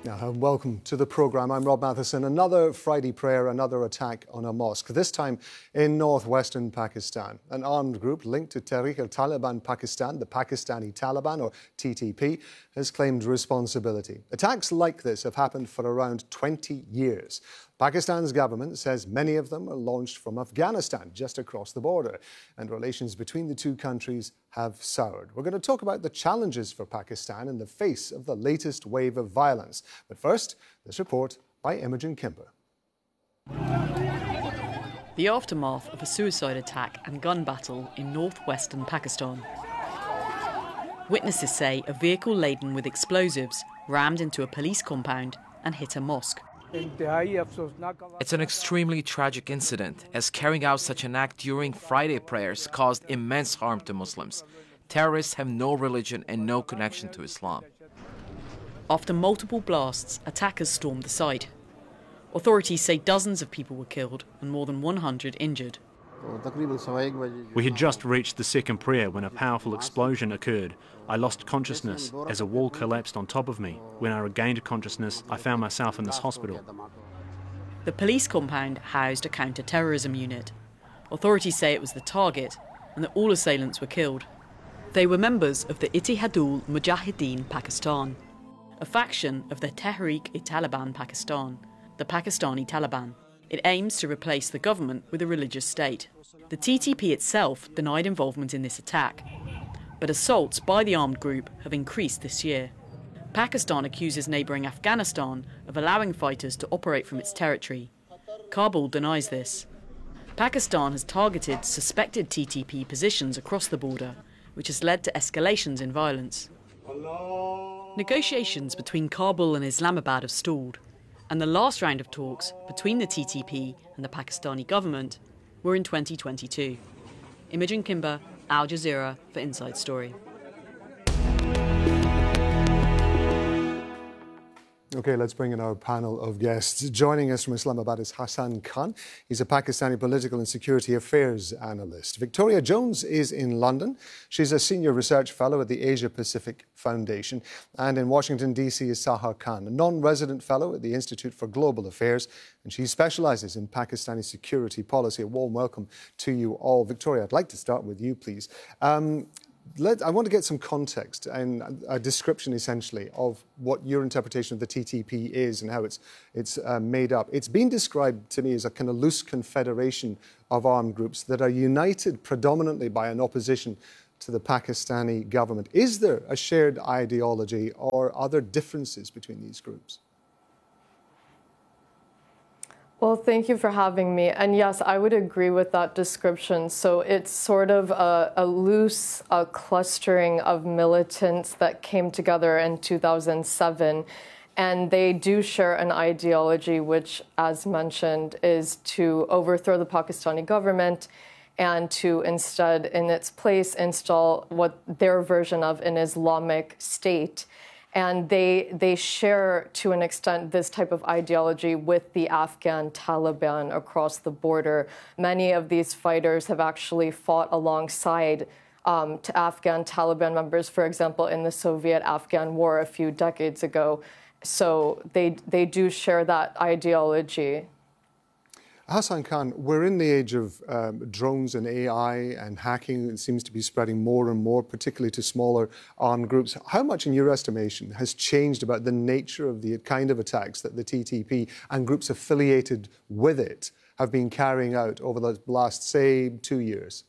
Welcome to the programme. I'm Rob Matheson. Another Friday prayer, another attack on a mosque, this time in northwestern Pakistan. An armed group linked to Tehreek-e-Taliban Pakistan, the Pakistani Taliban, or TTP, has claimed responsibility. Attacks like this have happened for around 20 years. Pakistan's government says many of them are launched from Afghanistan, just across the border, and relations between the two countries have soured. We're going to talk about the challenges for Pakistan in the face of the latest wave of violence. But first, this report by Imogen Kimber. The aftermath of a suicide attack and gun battle in northwestern Pakistan. Witnesses say a vehicle laden with explosives rammed into a police compound and hit a mosque. It's an extremely tragic incident, as carrying out such an act during Friday prayers caused immense harm to Muslims. Terrorists have no religion and no connection to Islam. After multiple blasts, attackers stormed the site. Authorities say dozens of people were killed and more than 100 injured. We had just reached the second prayer when a powerful explosion occurred. I lost consciousness as a wall collapsed on top of me. When I regained consciousness, I found myself in this hospital. The police compound housed a counter-terrorism unit. Authorities say it was the target and that all assailants were killed. They were members of the Ittihadul Mujahideen Pakistan, a faction of the Tehreek-e-Taliban Pakistan, the Pakistani Taliban. It aims to replace the government with a religious state. The TTP itself denied involvement in this attack, but assaults by the armed group have increased this year. Pakistan accuses neighbouring Afghanistan of allowing fighters to operate from its territory. Kabul denies this. Pakistan has targeted suspected TTP positions across the border, which has led to escalations in violence. Negotiations between Kabul and Islamabad have stalled, and the last round of talks between the TTP and the Pakistani government were in 2022. Imogen Kimber, Al Jazeera for Inside Story. OK, let's bring in our panel of guests. Joining us from Islamabad is Hassan Khan. He's a Pakistani political and security affairs analyst. Victoria Jones is in London. She's a senior research fellow at the Asia Pacific Foundation. And in Washington, D.C. is Sahar Khan, a non-resident fellow at the Institute for Global Affairs. And she specialises in Pakistani security policy. A warm welcome to you all. Victoria, I'd like to start with you, please. I want to get some context and a description, essentially, of what your interpretation of the TTP is and how it's made up. It's been described to me as a kind of loose confederation of armed groups that are united predominantly by an opposition to the Pakistani government. Is there a shared ideology or are there differences between these groups? Well, thank you for having me. And yes, I would agree with that description. So it's sort of a loose clustering of militants that came together in 2007. And they do share an ideology, which, as mentioned, is to overthrow the Pakistani government and to instead, in its place, install what their version of an Islamic state. And they share, to an extent, this type of ideology with the Afghan Taliban across the border. Many of these fighters have actually fought alongside to Afghan Taliban members, for example, in the Soviet-Afghan War a few decades ago. So they do share that ideology. Hassan Khan, we're in the age of drones and AI and hacking. It seems to be spreading more and more, particularly to smaller armed groups. How much, in your estimation, has changed about the nature of the kind of attacks that the TTP and groups affiliated with it have been carrying out over the last, say, 2 years?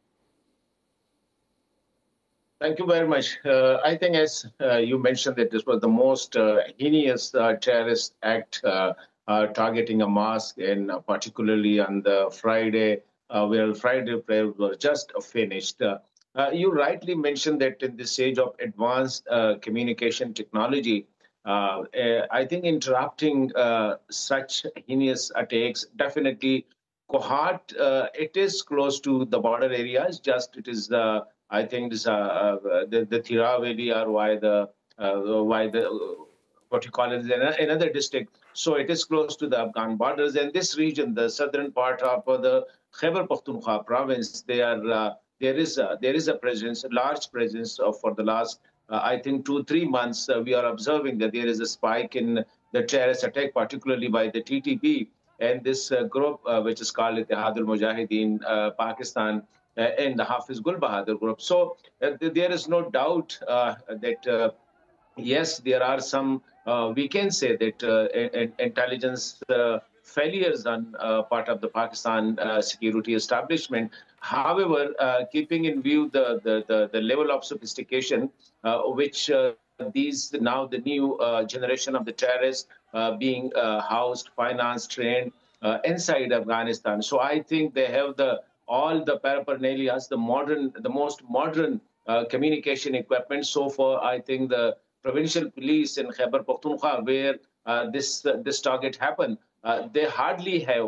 Thank you very much. I think, as you mentioned, that this was the most heinous terrorist act targeting a mosque, and particularly on the Friday, where Friday prayer was just finished. You rightly mentioned that in this age of advanced communication technology, I think interrupting such heinous attacks definitely cohort. It is close to the border areas. It is I think this the Tiraveli or why the what you call it, another district. So it is close to the Afghan borders. And this region, the southern part of the Khyber Pakhtunkhwa province, there is a presence, a large presence for the last I think 2-3 months, we are observing that there is a spike in the terrorist attack, particularly by the TTP and this group, which is called Ittihad al-Mujahideen Pakistan, and the Hafiz Gul Bahadur group. So there is no doubt that yes, there are some, we can say that intelligence failures on part of the Pakistan security establishment. However, keeping in view the level of sophistication which these now the new generation of the terrorists being housed, financed, trained inside Afghanistan. So I think they have all the paraphernalia, the most modern communication equipment. So far, I think the provincial police in Khyber Pakhtunkhwa, where this target happened, they hardly have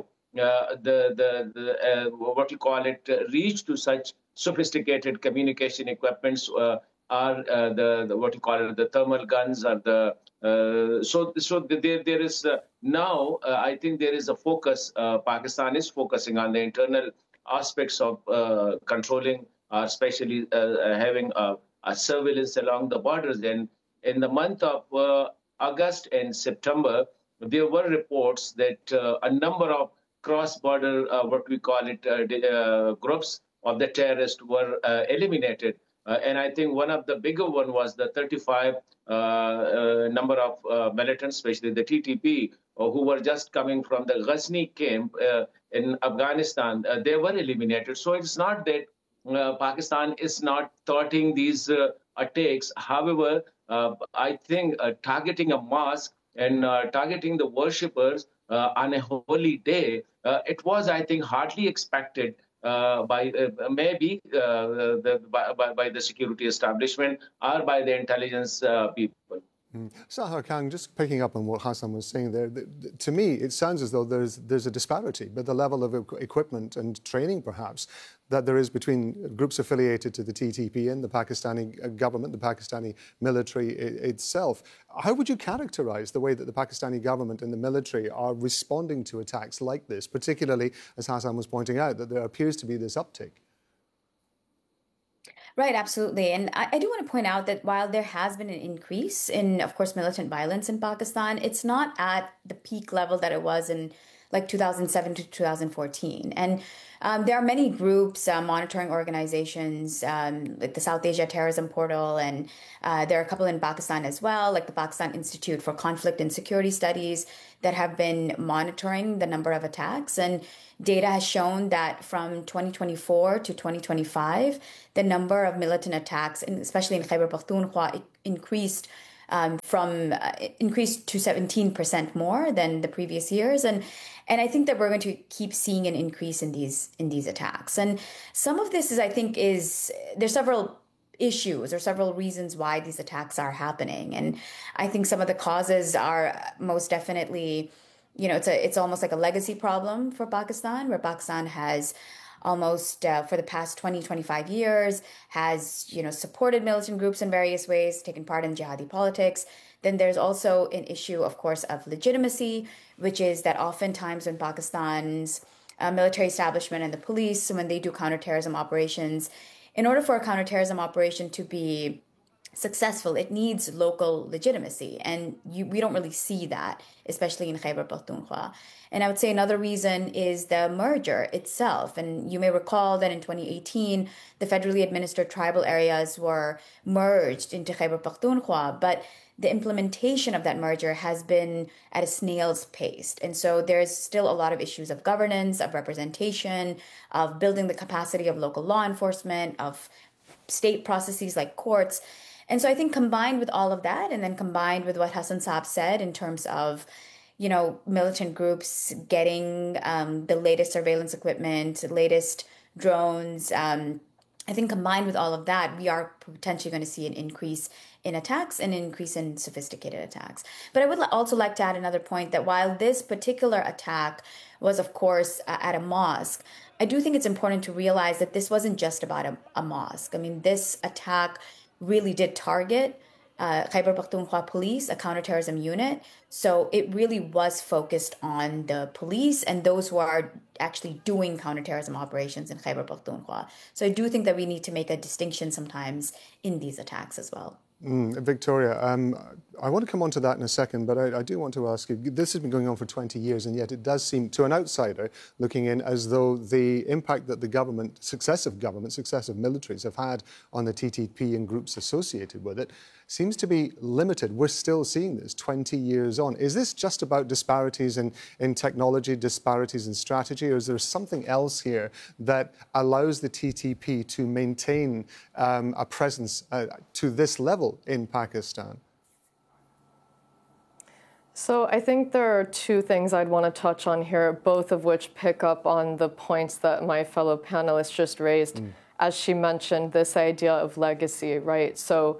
what you call it reach to such sophisticated communication equipments, or the what you call it the thermal guns, or there is now I think there is a focus. Pakistan is focusing on the internal aspects of controlling, especially having a surveillance along the borders. And in the month of August and September, there were reports that a number of cross-border, what we call it, groups of the terrorists were eliminated. And I think one of the bigger one was the 35 number of militants, especially the TTP, who were just coming from the Ghazni camp in Afghanistan. They were eliminated. So it's not that Pakistan is not thwarting these attacks. However, I think targeting a mosque and targeting the worshippers on a holy day, it was, I think, hardly expected by maybe by the security establishment or by the intelligence people. Sahar Khan, just picking up on what Hassan was saying there, to me it sounds as though there's a disparity, but the level of equipment and training perhaps that there is between groups affiliated to the TTP and the Pakistani government, the Pakistani military itself. How would you characterize the way that the Pakistani government and the military are responding to attacks like this, particularly, as Hassan was pointing out, that there appears to be this uptick? Right, absolutely. And I do want to point out that while there has been an increase in, of course, militant violence in Pakistan, it's not at the peak level that it was in like 2007 to 2014. And there are many groups, monitoring organizations, like the South Asia Terrorism Portal, and there are a couple in Pakistan as well, like the Pakistan Institute for Conflict and Security Studies, that have been monitoring the number of attacks. And data has shown that from 2024 to 2025, the number of militant attacks, especially in Khyber Pakhtunkhwa, increased to 17% more than the previous years. And I think that we're going to keep seeing an increase in these attacks. And some of this there's several issues or several reasons why these attacks are happening. And I think some of the causes are most definitely, it's almost like a legacy problem for Pakistan, where Pakistan has almost for the past 20-25 years has supported militant groups in various ways, taken part in jihadi politics. Then there's also an issue, of course, of legitimacy, which is that oftentimes when Pakistan's military establishment and the police, when they do counterterrorism operations, in order for a counterterrorism operation to be successful, it needs local legitimacy. And we don't really see that, especially in Khyber Pakhtunkhwa. And I would say another reason is the merger itself. And you may recall that in 2018, the federally administered tribal areas were merged into Khyber Pakhtunkhwa, but the implementation of that merger has been at a snail's pace. And so there's still a lot of issues of governance, of representation, of building the capacity of local law enforcement, of state processes like courts. And so I think combined with all of that, and then combined with what Hassan Saab said in terms of, militant groups getting the latest surveillance equipment, latest drones, I think combined with all of that, we are potentially going to see an increase in attacks and an increase in sophisticated attacks. But I would also like to add another point that while this particular attack was, of course, at a mosque, I do think it's important to realize that this wasn't just about a mosque. I mean, this attack really did target Khyber Pakhtunkhwa police, a counterterrorism unit. So it really was focused on the police and those who are actually doing counterterrorism operations in Khyber Pakhtunkhwa. So I do think that we need to make a distinction sometimes in these attacks as well. Victoria, I want to come on to that in a second, but I do want to ask you, this has been going on for 20 years, and yet it does seem to an outsider looking in as though the impact that the successive militaries have had on the TTP and groups associated with it seems to be limited. We're still seeing this 20 years on. Is this just about disparities in technology, disparities in strategy, or is there something else here that allows the TTP to maintain a presence to this level in Pakistan? So I think there are two things I'd want to touch on here, both of which pick up on the points that my fellow panelist just raised. As she mentioned, this idea of legacy, right? So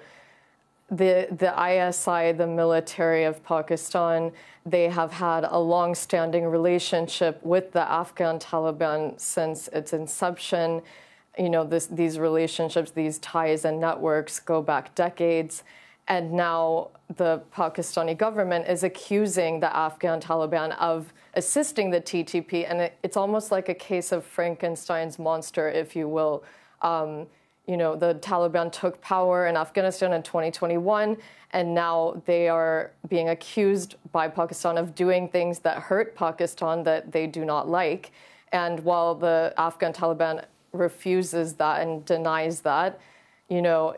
the ISI, the military of Pakistan, they have had a long-standing relationship with the Afghan Taliban since its inception. You know, these relationships, these ties and networks go back decades. And now the Pakistani government is accusing the Afghan Taliban of assisting the TTP. And it's almost like a case of Frankenstein's monster, if you will. You know, the Taliban took power in Afghanistan in 2021, and now they are being accused by Pakistan of doing things that hurt Pakistan that they do not like. And while the Afghan Taliban refuses that and denies that, you know,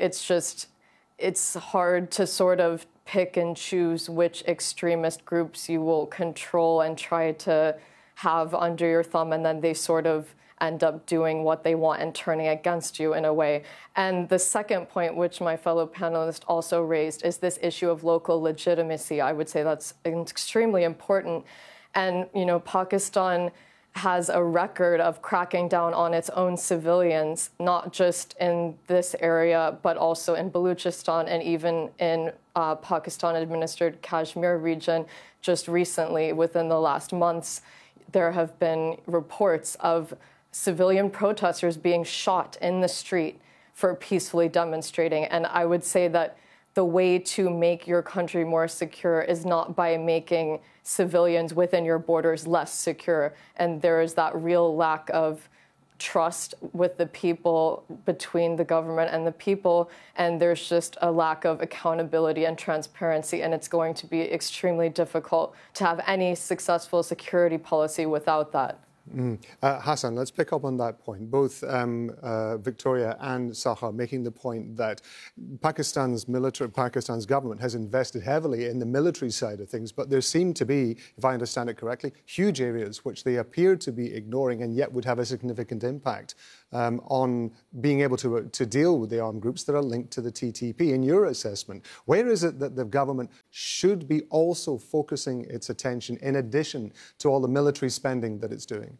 it's hard to sort of pick and choose which extremist groups you will control and try to have under your thumb, and then they sort of end up doing what they want and turning against you in a way. And the second point, which my fellow panelist also raised, is this issue of local legitimacy. I would say that's extremely important. And, you know, Pakistan has a record of cracking down on its own civilians, not just in this area, but also in Baluchistan and even in Pakistan-administered Kashmir region. Just recently, within the last months, there have been reports of civilian protesters being shot in the street for peacefully demonstrating. And I would say that the way to make your country more secure is not by making civilians within your borders less secure. And there is that real lack of trust with the people, between the government and the people, and there's just a lack of accountability and transparency, and it's going to be extremely difficult to have any successful security policy without that. Hassan, let's pick up on that point. Both Victoria and Sahar making the point that Pakistan's government has invested heavily in the military side of things, but there seem to be, if I understand it correctly, huge areas which they appear to be ignoring and yet would have a significant impact on being able to deal with the armed groups that are linked to the TTP. In your assessment, where is it that the government should be also focusing its attention in addition to all the military spending that it's doing?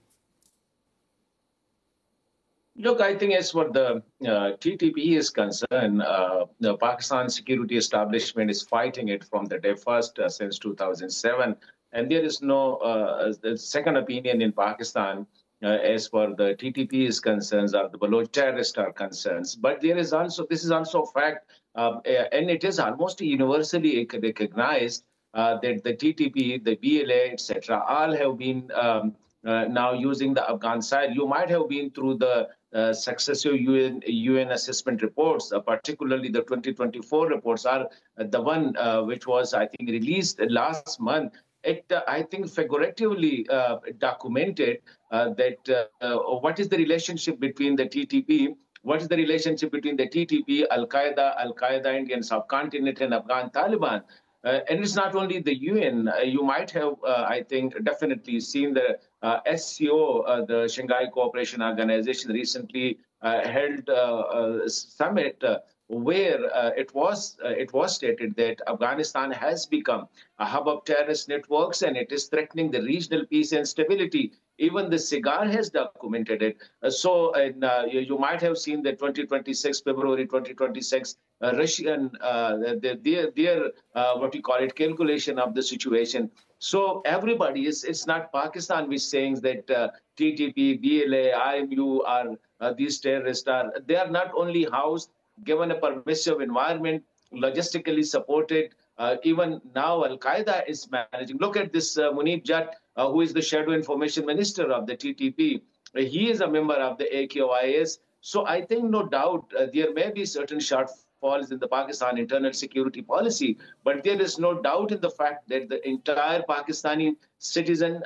Look, I think as far the TTP is concerned, the Pakistan security establishment is fighting it from the day first since 2007. And there is no second opinion in Pakistan as far the TTP is concerned, or the Baloch terrorists are concerned. But there is also, this is also a fact, and it is almost universally recognized that the TTP, the BLA, etc., all have been now using the Afghan side. You might have been through the successive UN assessment reports, particularly the 2024 reports are the one which was, I think, released last month. It, I think, figuratively documented that what is the relationship between the TTP, what is the relationship between the TTP, Al-Qaeda, Indian subcontinent, and Afghan Taliban. And it's not only the UN. You might have, I think, definitely seen the SCO, the Shanghai Cooperation Organization, recently held a summit where it was stated that Afghanistan has become a hub of terrorist networks and it is threatening the regional peace and stability. Even the SIGAR has documented it. You might have seen the February 2026, Russian, their what you call it, calculation of the situation. So everybody, it's not Pakistan which saying that TTP, BLA, IMU are these terrorists they are not only housed, given a permissive environment, logistically supported. Even now, Al-Qaeda is managing. Look at this Munib Jatt, who is the Shadow Information Minister of the TTP. He is a member of the AQIS. So I think, no doubt, there may be certain falls in the Pakistan internal security policy. But there is no doubt in the fact that the entire Pakistani citizen,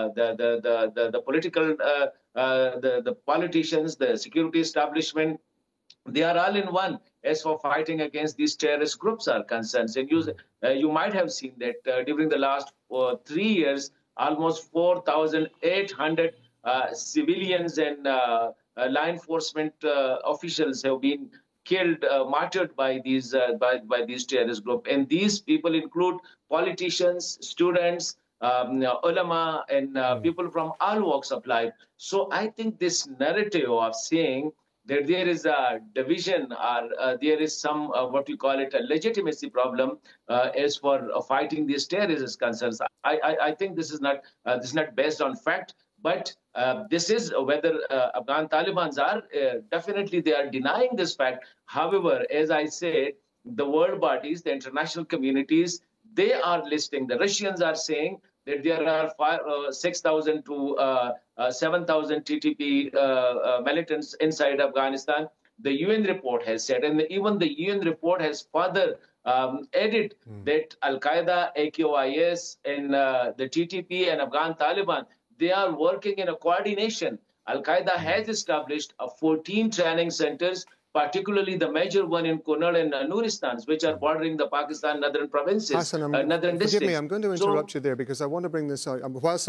the political, the politicians, the security establishment, they are all in one as for fighting against these terrorist groups are concerned. And you might have seen that during the last 3 years, almost 4,800 civilians and law enforcement officials have been killed, martyred by these terrorist groups. And these people include politicians, students, ulama, and people from all walks of life. So I think this narrative of saying that there is a division or there is some what we call it a legitimacy problem as for fighting these terrorist concerns. I think this is not based on fact, but this is whether Afghan Taliban are definitely they are denying this fact. However, as I said, the world bodies, the international communities, they are listing. The Russians are saying that there are 6,000 to 7,000 TTP militants inside Afghanistan. The UN report has said, and even the UN report has further added that Al-Qaeda, AQIS, and the TTP and Afghan Taliban, they are working in a coordination. Al-Qaeda has established 14 training centers, particularly the major one in Kunar and Nuristan, which are bordering the Pakistan northern provinces, Hassan, northern districts. Forgive me, I'm going to interrupt you there because I want to bring this out. Whilst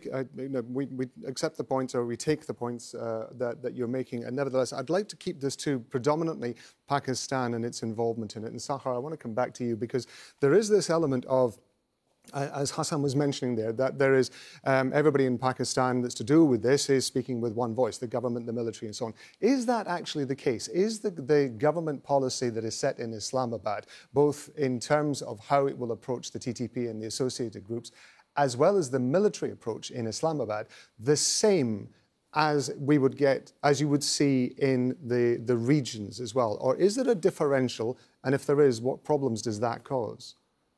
we accept the points or we take the points that you're making, and nevertheless, I'd like to keep this to predominantly Pakistan and its involvement in it. And Sahar, I want to come back to you because there is this element of, as Hassan was mentioning there, that there is everybody in Pakistan that's to do with this is speaking with one voice, the government, the military and so on. Is that actually the case? Is the government policy that is set in Islamabad, both in terms of how it will approach the TTP and the associated groups, as well as the military approach in Islamabad, the same as you would see in the regions as well? Or is there a differential? And if there is, what problems does that cause?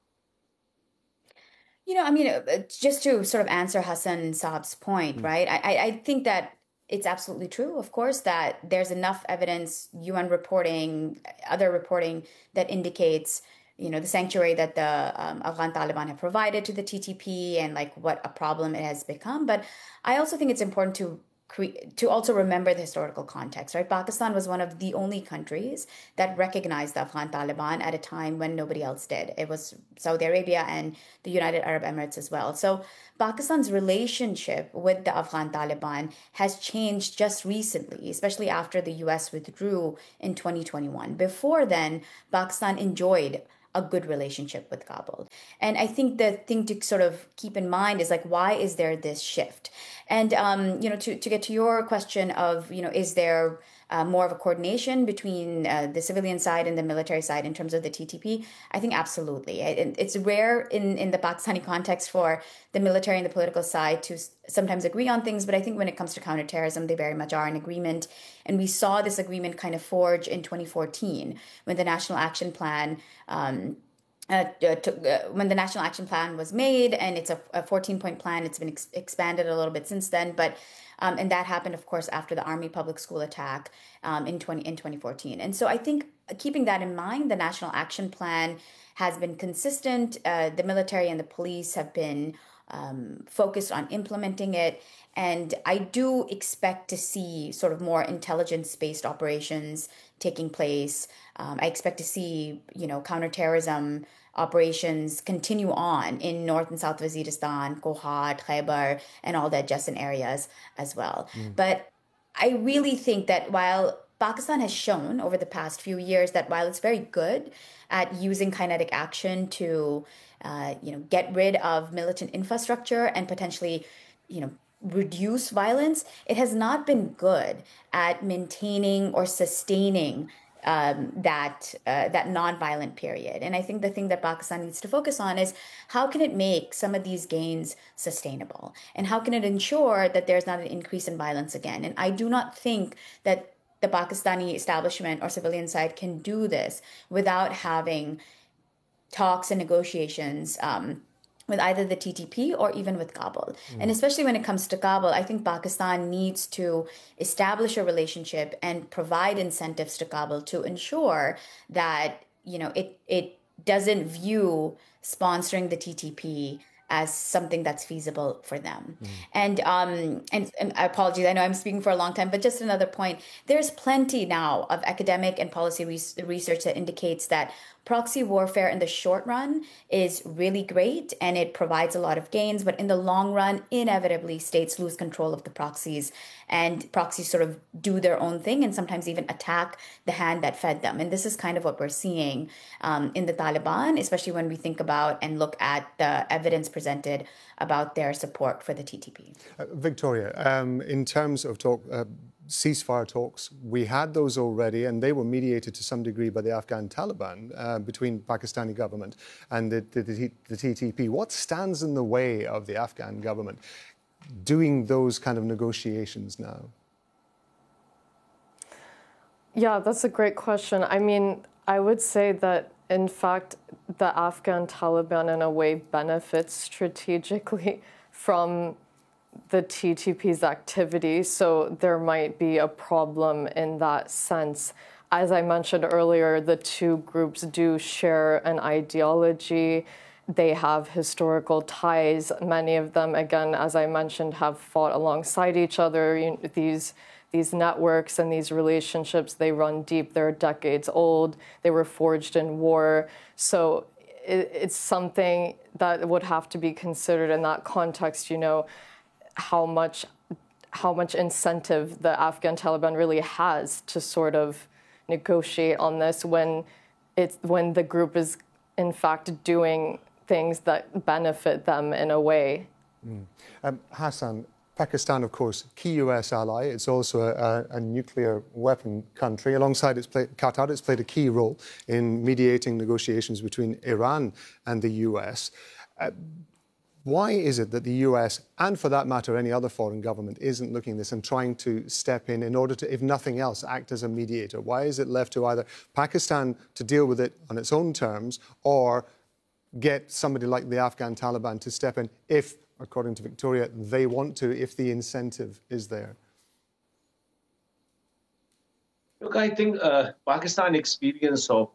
Just to sort of answer Hassan Saab's point, right? I think that it's absolutely true, of course, that there's enough evidence, UN reporting, other reporting that indicates, the sanctuary that the Afghan Taliban have provided to the TTP and like what a problem it has become. But I also think it's important to also remember the historical context, right? Pakistan was one of the only countries that recognized the Afghan Taliban at a time when nobody else did. It was Saudi Arabia and the United Arab Emirates as well. So Pakistan's relationship with the Afghan Taliban has changed just recently, especially after the US withdrew in 2021. Before then, Pakistan enjoyed a good relationship with Kabul. And I think the thing to sort of keep in mind is like, why is there this shift? And, to get to your question of, is there more of a coordination between the civilian side and the military side in terms of the TTP? I think absolutely. It's rare in the Pakistani context for the military and the political side to sometimes agree on things, but I think when it comes to counterterrorism, they very much are in agreement. And we saw this agreement kind of forge in 2014 when the National Action Plan when the National Action Plan was made, and it's a 14-point plan. It's been expanded a little bit since then, but and that happened, of course, after the Army Public School attack in 2014. And so I think keeping that in mind, the National Action Plan has been consistent. The military and the police have been focused on implementing it. And I do expect to see sort of more intelligence-based operations taking place. I expect to see, counterterrorism operations continue on in North and South Waziristan, Kohat, Khyber, and all the adjacent areas as well. But I really think that while Pakistan has shown over the past few years that while it's very good at using kinetic action to, get rid of militant infrastructure and potentially, reduce violence, it has not been good at maintaining or sustaining that non-violent period. And I think the thing that Pakistan needs to focus on is how can it make some of these gains sustainable? And how can it ensure that there's not an increase in violence again? And I do not think that the Pakistani establishment or civilian side can do this without having talks and negotiations with either the TTP or even with Kabul. And especially when it comes to Kabul, I think Pakistan needs to establish a relationship and provide incentives to Kabul to ensure that, it doesn't view sponsoring the TTP as something that's feasible for them. And I apologize, I know I'm speaking for a long time, but just another point, there's plenty now of academic and policy research that indicates that proxy warfare in the short run is really great and it provides a lot of gains, but in the long run, inevitably states lose control of the proxies and proxies sort of do their own thing and sometimes even attack the hand that fed them. And this is kind of what we're seeing in the Taliban, especially when we think about and look at the evidence presented about their support for the TTP. Victoria, in terms of ceasefire talks, we had those already, and they were mediated to some degree by the Afghan Taliban between Pakistani government and the TTP. What stands in the way of the Afghan government doing those kind of negotiations now? Yeah, that's a great question. I mean, I would say that, in fact, the Afghan Taliban in a way benefits strategically from the TTP's activity, so there might be a problem in that sense. As I mentioned earlier, the two groups do share an ideology. They have historical ties. Many of them, again, as I mentioned, have fought alongside each other. These networks and these relationships, they run deep. They're decades old. They were forged in war. So it's something that would have to be considered in that context, how much incentive the Afghan Taliban really has to sort of negotiate on this when the group is in fact doing things that benefit them in a way. Hassan, Pakistan, of course, key US ally. It's also a nuclear weapon country. Alongside Qatar, it's played a key role in mediating negotiations between Iran and the US. Why is it that the US, and for that matter any other foreign government, isn't looking at this and trying to step in order to, if nothing else, act as a mediator? Why is it left to either Pakistan to deal with it on its own terms or get somebody like the Afghan Taliban to step in if, according to Victoria, they want to, if the incentive is there? Look, I think Pakistan experience of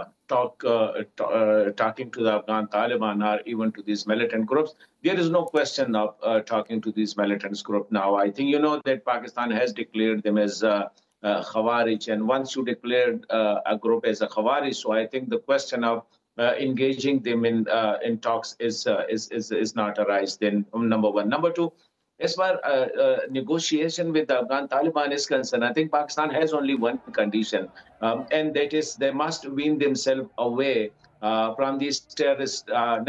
talking to the Afghan Taliban or even to these militant groups, there is no question of talking to these militant groups now. I think you know that Pakistan has declared them as Khawarij, and once you declare a group as a Khawarij, so I think the question of engaging them in talks is not arise. Then number one, number two. As far as negotiation with the Afghan Taliban is concerned, I think Pakistan has only one condition, and that is they must wean themselves away from these terrorist